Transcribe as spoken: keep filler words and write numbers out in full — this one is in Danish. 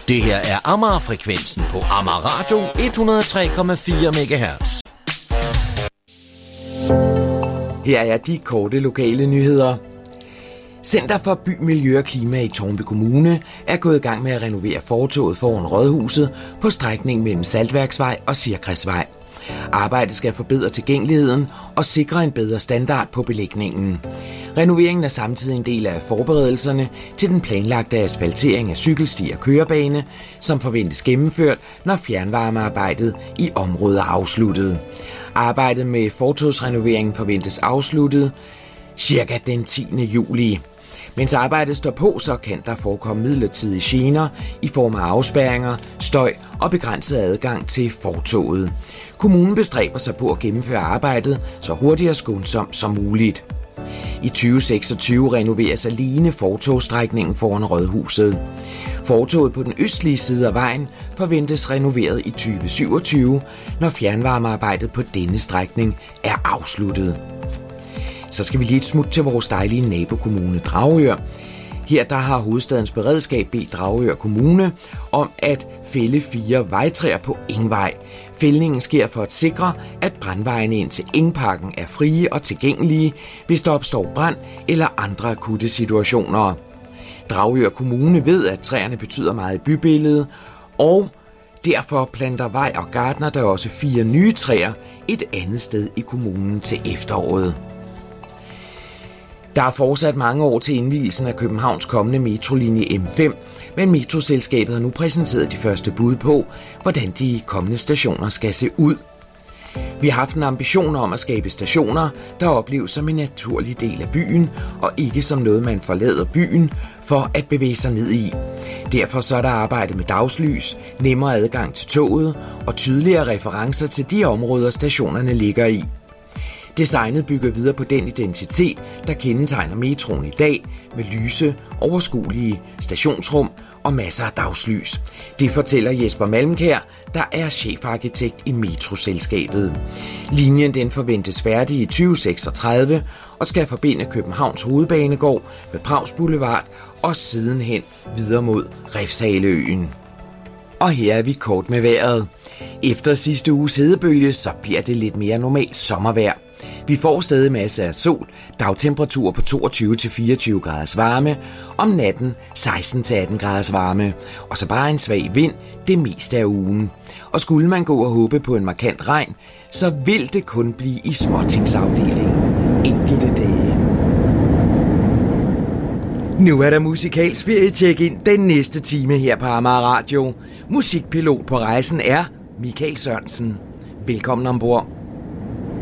Det her er Amager-frekvensen på Amager Radio et hundrede og tre komma fire megahertz. Her er de korte lokale nyheder. Center for By, Miljø og Klima i Tårnby Kommune er gået i gang med at renovere fortovet foran Rådhuset på strækningen mellem Saltværksvej og Sirkræsvej. Arbejdet skal forbedre tilgængeligheden og sikre en bedre standard på belægningen. Renoveringen er samtidig en del af forberedelserne til den planlagte asfaltering af cykelsti og kørebane, som forventes gennemført, når fjernvarmearbejdet i området er afsluttet. Arbejdet med fortogsrenoveringen forventes afsluttet cirka den tiende juli. Mens arbejdet står på, så kan der forekomme midlertidige gener i form af afspærringer, støj og begrænset adgang til fortoget. Kommunen bestræber sig på at gennemføre arbejdet så hurtigt og skånsomt som muligt. I tyve seksogtyve renoveres alene fortogsstrækningen foran Rådhuset. Fortoget på den østlige side af vejen forventes renoveret i tyve syvogtyve, når fjernvarmearbejdet på denne strækning er afsluttet. Så skal vi lige et smut til vores dejlige nabokommune Dragør. Her der har hovedstadens beredskab bedt Dragør Kommune om at fælde fire vejtræer på Engvej. Fældningen sker for at sikre, at brandvejene ind til Engparken er frie og tilgængelige, hvis der opstår brand eller andre akutte situationer. Dragør Kommune ved, at træerne betyder meget i bybilledet, og derfor planter Vej og Gartner der også fire nye træer et andet sted i kommunen til efteråret. Der er fortsat mange år til indvielsen af Københavns kommende metrolinje M fem, men metroselskabet har nu præsenteret de første bud på, hvordan de kommende stationer skal se ud. Vi har haft en ambition om at skabe stationer, der opleves som en naturlig del af byen, og ikke som noget, man forlader byen for at bevæge sig ned i. Derfor så er der arbejdet med dagslys, nemmere adgang til toget og tydeligere referencer til de områder, stationerne ligger i. Designet bygger videre på den identitet, der kendetegner metroen i dag, med lyse, overskuelige stationsrum og masser af dagslys. Det fortæller Jesper Malmkjær, der er chefarkitekt i metroselskabet. Linjen den forventes færdig i tyve seksogtredive og skal forbinde Københavns Hovedbanegård med Prags Boulevard og sidenhen videre mod Refshaleøen. Og her er vi kort med vejret. Efter sidste uges hedebølge, så bliver det lidt mere normalt sommervejr. Vi får stadig masser af sol, dagtemperaturer på toogtyve til fireogtyve graders varme, om natten seksten til atten graders varme, og så bare en svag vind det meste af ugen. Og skulle man gå og håbe på en markant regn, så vil det kun blive i småtingsafdelingen enkelte dage. Nu er der musikalsk ferie-check-in den næste time her på Amager Radio. Musikpilot på rejsen er Michael Sørensen. Velkommen ombord.